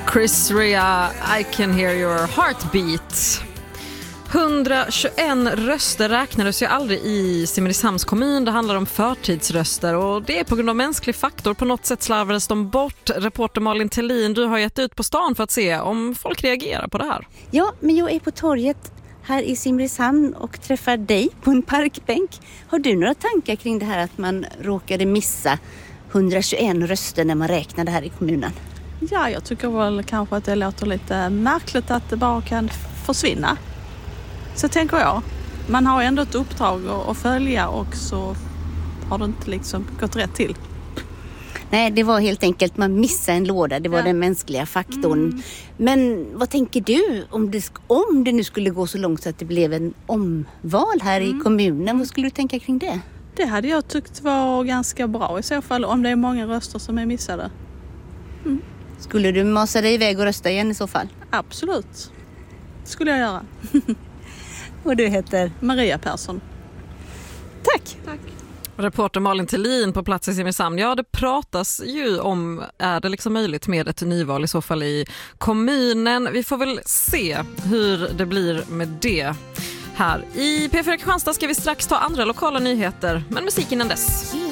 Chris Rea, I can hear your heartbeat. 121 röster räknades ju aldrig i Simrishamns kommun. Det handlar om förtidsröster och det är på grund av mänsklig faktor. På något sätt slarvades de bort. Reporter Malin Tellin, du har gett ut på stan för att se om folk reagerar på det här. Ja, men jag är på torget här i Simrishamn och träffar dig på en parkbänk. Har du några tankar kring det här att man råkade missa 121 röster när man räknade här i kommunen? Ja, jag tycker väl kanske att det låter lite märkligt att det bara kan försvinna. Så tänker jag. Man har ändå ett uppdrag att följa och så har det inte liksom gått rätt till. Nej, det var helt enkelt man missade en låda. Det var den mänskliga faktorn. Men vad tänker du om det nu skulle gå så långt så att det blev en omval här i kommunen? Vad skulle du tänka kring det? Det hade jag tyckt var ganska bra i så fall om det är många röster som är missade. Skulle du masa dig iväg och rösta igen i så fall? Absolut. Det skulle jag göra. Och du heter? Maria Persson. Tack. Reporter Malin Tellin på plats i Simrishamn. Ja, det pratas ju om, är det liksom möjligt med ett nyval i så fall i kommunen. Vi får väl se hur det blir med det. Här i P4 Kristianstad ska vi strax ta andra lokala nyheter, men musik innan dess.